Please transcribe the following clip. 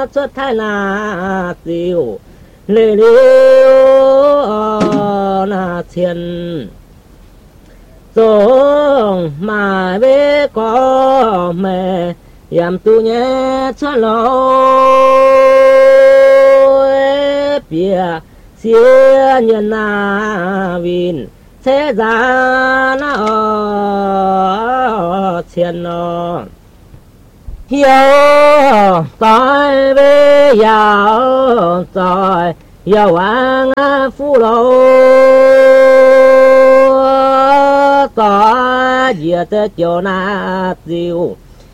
xuất thái là diệu lê liêu là thiên rồi mà bé có mẹ yam tu nhé cho lối bia xia nhân na vin thế ra na thiên nó hiếu tại về giàu tại giàu ăn phú lâu tại diệt cho na diệu